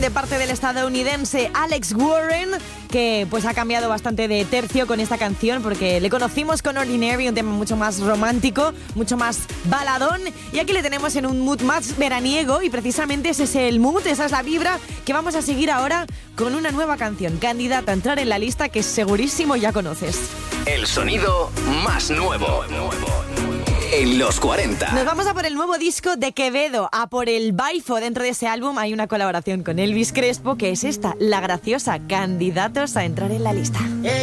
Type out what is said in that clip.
de parte del estadounidense Alex Warren, que pues ha cambiado bastante de tercio con esta canción porque le conocimos con Ordinary, un tema mucho más romántico, mucho más baladón, y aquí le tenemos en un mood más veraniego y precisamente ese es el mood, esa es la vibra que vamos a seguir ahora con una nueva canción, candidata a entrar en la lista que segurísimo ya conoces. El sonido más nuevo en los 40. Nos vamos a por el nuevo disco de Quevedo, a por el Baifo. Dentro de ese álbum hay una colaboración con Elvis Crespo, que es esta, la graciosa, candidatos a entrar en la lista.